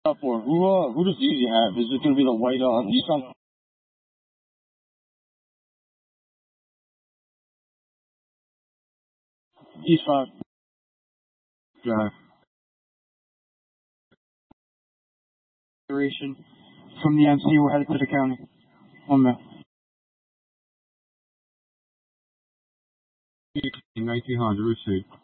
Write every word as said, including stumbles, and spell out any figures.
Up for who? Uh, who does Easy have? Is it gonna be the white uh, Nissan? East five. Drive. Duration from the M C. We're headed to the county. One minute. nineteen hundred. Receipt.